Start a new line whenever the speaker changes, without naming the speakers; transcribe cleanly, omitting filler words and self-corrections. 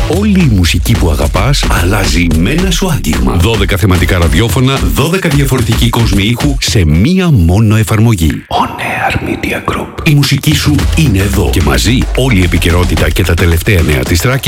Όλη η μουσική που αγαπάς αλλάζει με ένα σου άτιγμα. 12 θεματικά ραδιόφωνα, 12 διαφορετικοί κόσμοι ήχου σε μία μόνο εφαρμογή. On Air Media Group. Η μουσική σου είναι εδώ και μαζί όλη η επικαιρότητα και τα τελευταία νέα της Θράκης